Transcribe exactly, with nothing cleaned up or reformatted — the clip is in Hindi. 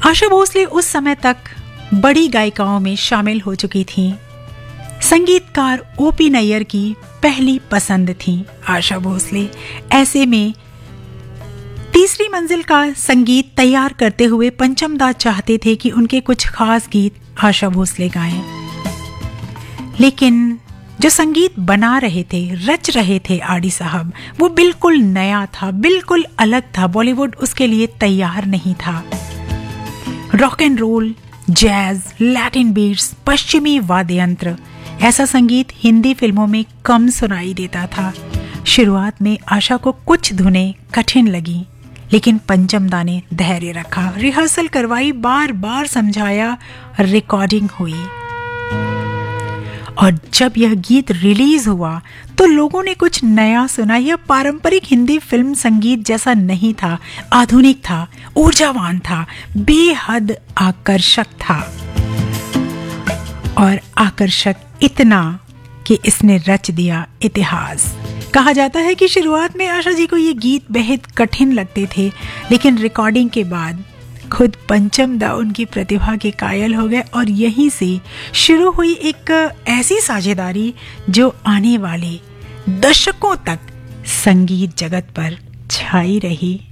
आशा भोसले उस समय तक बड़ी गायिकाओं में शामिल हो चुकी थीं। संगीतकार ओपी नैयर की पहली पसंद थी आशा भोसले। ऐसे में तीसरी मंजिल का संगीत तैयार करते हुए पंचम दा चाहते थे कि उनके कुछ खास गीत आशा भोसले गाएं, लेकिन जो संगीत बना रहे थे, रच रहे थे आडी साहब, वो बिल्कुल नया था, बिल्कुल अलग था। बॉलीवुड उसके लिए तैयार नहीं था। Rock and role, jazz, Latin beats, पश्चिमी वाद्य यंत्र, ऐसा संगीत हिंदी फिल्मों में कम सुनाई देता था। शुरुआत में आशा को कुछ धुनें कठिन लगी, लेकिन पंचम दा ने धैर्य रखा, रिहर्सल करवाई, बार बार समझाया, रिकॉर्डिंग हुई। और जब यह गीत रिलीज हुआ तो लोगों ने कुछ नया सुना। यह पारंपरिक हिंदी फिल्म संगीत जैसा नहीं था, आधुनिक था, ऊर्जावान था, बेहद आकर्षक था। और आकर्षक इतना कि इसने रच दिया इतिहास। कहा जाता है कि शुरुआत में आशा जी को ये गीत बेहद कठिन लगते थे, लेकिन रिकॉर्डिंग के बाद खुद पंचम दा उनकी प्रतिभा के कायल हो गए और यहीं से शुरू हुई एक ऐसी साझेदारी जो आने वाले दशकों तक संगीत जगत पर छाई रही।